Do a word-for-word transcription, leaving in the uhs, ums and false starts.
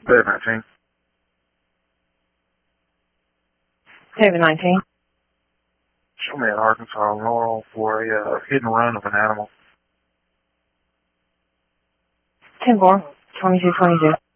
David nineteen. David nineteen. Show me in Arkansas, Laurel, for a uh, hit and run of an animal. ten four, twenty-two twenty-two.